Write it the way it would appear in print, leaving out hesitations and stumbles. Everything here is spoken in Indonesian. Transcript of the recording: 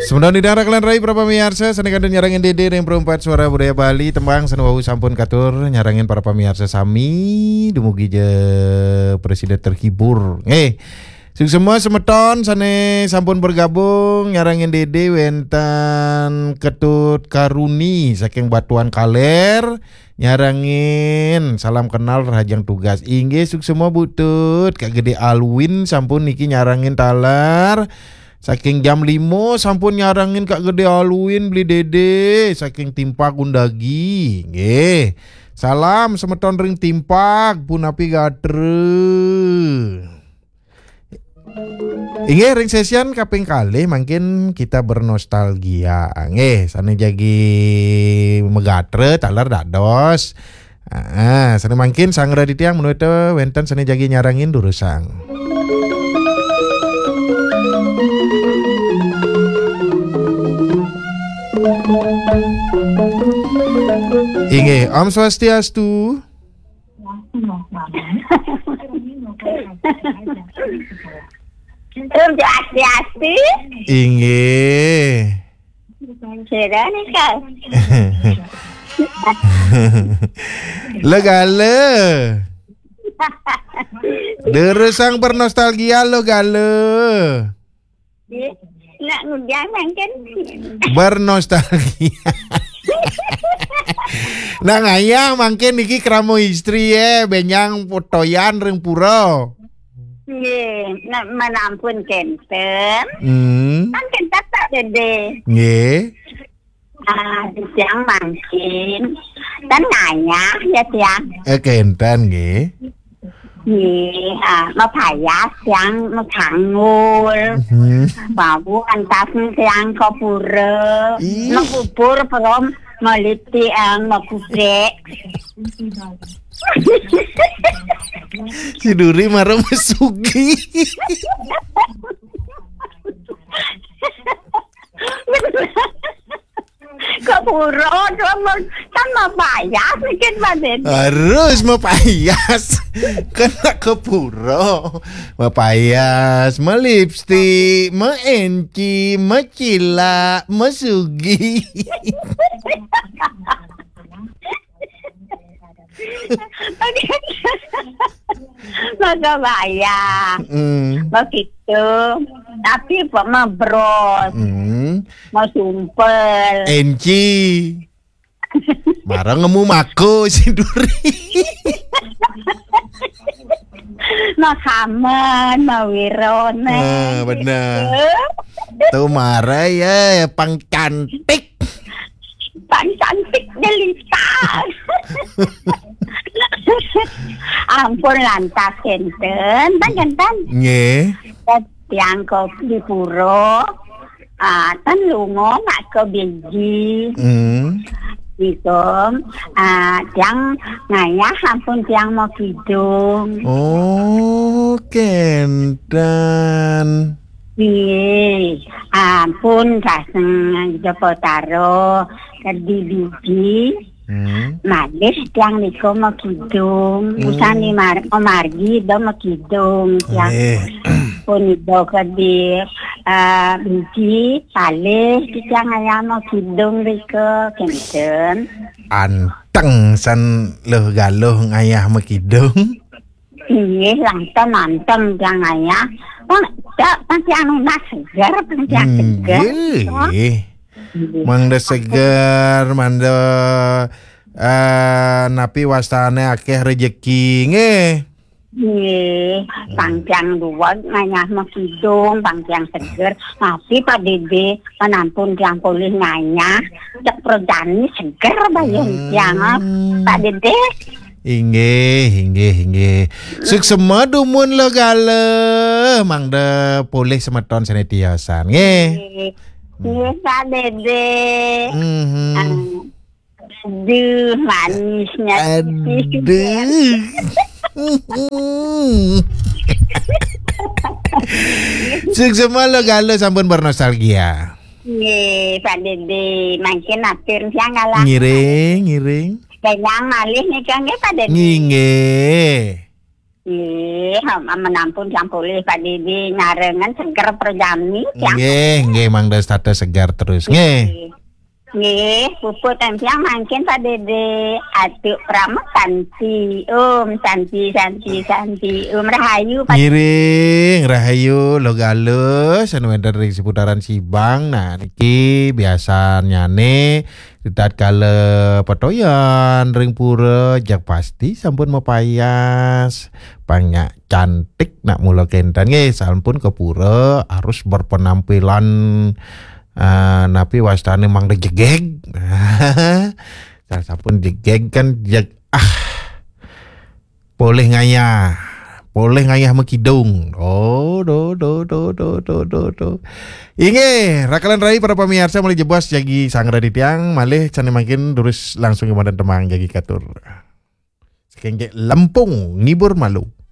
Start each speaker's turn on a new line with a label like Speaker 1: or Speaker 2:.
Speaker 1: Sementara di daerah Klan Rai para pamirsa sanekan nyarangin Dede yang perempat suara budaya Bali tembang senuwau sampun katur nyarangin para pamirsa sami dumugi je presiden terhibur. Semua semeton sane sampun bergabung nyarangin Dede wenten Ketut Karuni saking Batuan Kaler nyarangin salam kenal rajang tugas inggih semua butut Kak Gede Alwin sampun niki nyarangin talar saking jam 5 sampun nyarangin Kak Gede Alwin beli Dede saking Timpak Undagi. Nggih. Salam semeton ring Timpak punapi gatre. Inggih ring session kaping kalih mungkin kita bernostalgia. Nggih, sane jagi megatre taler dados. Sane mungkin sang raditiang menuju wenten sane jagi nyarangin durusang. Inge, Om Swastiastu.
Speaker 2: Swastiastu.
Speaker 1: Inge.
Speaker 2: Sudah nih kau.
Speaker 1: Legale. Deresang bernostalgia lo gale.
Speaker 2: Nak ngundang kan?
Speaker 1: Bernostalgia. Nah ngayang mangkin niki kramo istri benyang fotoyan ring pura.
Speaker 2: Nggih, nak menampun kenten. Kan kenten tak Dede.
Speaker 1: Nggih.
Speaker 2: Siang mangkin. Dan nanya ya tiang.
Speaker 1: Kenten nggih.
Speaker 2: Nggih, mapayas yang makangul. Babu antas yang kopura. Makubur pelom meliti ang makupre.
Speaker 1: Si Duri marah mesugi.
Speaker 2: Kepuro kan mapayas bikin badan.
Speaker 1: Harus mapayas. Kena kepuro. Mapayas, melipstik, meenci, mecila, mesugi.
Speaker 2: Magabaya. Begitu. Tapi Pak mabros. Masumpel.
Speaker 1: Enci. Marah ngemu mako si Duri.
Speaker 2: Makaman, mawirone.
Speaker 1: Benar. Tuh marah ya, pang cantik.
Speaker 2: Pang cantik jelita. Ampun lantas kenten, tan.
Speaker 1: Nggih.
Speaker 2: Tiang ko di puro. Tan lungo mak ke biji. Gitu. Tiang ngayah ampun tiang mau kidung.
Speaker 1: Oh, kenten.
Speaker 2: Iya, ampun kaseng Joko Taro di biji. Malis tiang niko mau kidung. Usani margi do mau kidung tiang. Pun do di biji palih tiang ayam mau kidung niko kenten.
Speaker 1: Anteng san leuh galuh ngayah mau kidung.
Speaker 2: Iya, langton manteng tiang ayah. Pasti anu nak segar, pasti segar.
Speaker 1: Mangda segar, mangda napi wastane akeh rejeki nggih.
Speaker 2: Nggih, panjang luwet nganyah makidung, panjang seger. Tapi Pak Dede penampun tiang polih nganyah, cek projani seger bayang tiang Pak Dede.
Speaker 1: Inggih. Suksema dumun lo gale, mangda poleh semeton senetiasan nggih.
Speaker 2: Nggih, Pak Dede. Aduh, manisnya.
Speaker 1: Aduh. Suksema lo gale sampun bernostalgia.
Speaker 2: Nggih, Pak Dede, mangkin atur siang ngalah.
Speaker 1: Ngiring.
Speaker 2: Kayang malih nih kan nggih Pak Dede.
Speaker 1: Nggih.
Speaker 2: Menampun yang boleh Pak Dede nyarengan seger perjami.
Speaker 1: Nggih, mangda stata segar terus. Nggih.
Speaker 2: Nggih, puput yang mangkin Pak Dede. Atuk pramet Santi. Santi. Rahayu Pak.
Speaker 1: Ngiring Rahayu Logalus anu dari seputaran Sibang. Nah, niki biasa nyane ditat kala petoyan ring pura jak pasti sampun mepayas banyak cantik nak mula kentan nggih sampun ke pura harus berpenampilan napi wastane mang jegeg. Sampun jegeg kan boleh ngayah mekidung. Do. Inge, rakalan rai para pemirsa mulai jebas jagi sangra di tiang, malih can makin terus langsung ke temang jagi katur. Sekengge Lampung ngibur malu.